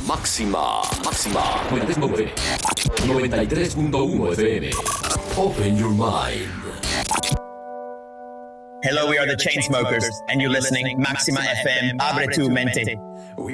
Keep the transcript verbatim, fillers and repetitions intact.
Máxima, máxima. noventa y tres punto uno F M. Open your mind. Hello, we are the Chainsmokers, and you're listening Maxima F M. Abre tu mente.